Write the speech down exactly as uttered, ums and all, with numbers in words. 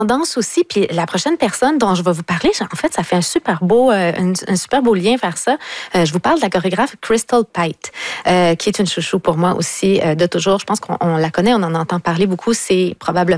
Danse aussi, puis la prochaine personne dont je vais vous parler, en fait, ça fait un super beau, euh, un, un super beau lien vers ça. Euh, je vous parle de la chorégraphe Crystal Pite, euh, qui est une chouchou pour moi aussi euh, de toujours. Je pense qu'on on la connaît, on en entend parler beaucoup. C'est probablement